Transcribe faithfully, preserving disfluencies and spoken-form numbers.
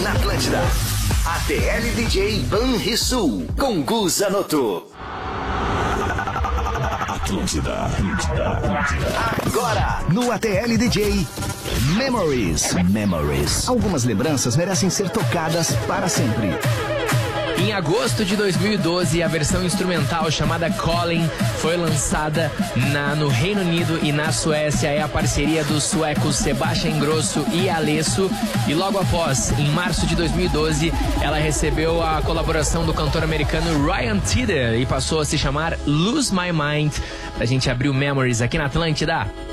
Na Atlântida, A T L D J Banrisul, com Gu Zanotto. Atlântida, Atlântida, Atlântida. Agora, no A T L D J, Memories, Memories. Algumas lembranças merecem ser tocadas para sempre. Em agosto de dois mil e doze, a versão instrumental chamada Calling foi lançada na, no Reino Unido e na Suécia. É a parceria dos suecos Sebastian Ingrosso e Alesso. E logo após, em março de dois mil e doze, ela recebeu a colaboração do cantor americano Ryan Tedder e passou a se chamar Lose My Mind. Pra gente abrir o Memories aqui na Atlântida.